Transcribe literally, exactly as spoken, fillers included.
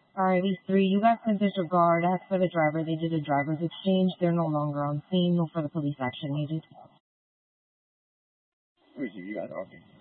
Alright, these three, you guys can disregard. As for the driver, they did a driver's exchange. They're no longer on scene. No further police action needed. Let me see, you guys are okay.